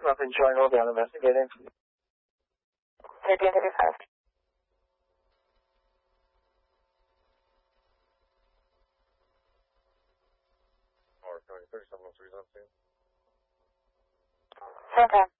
Nothing showing, will be on investigating. 1335. Same time.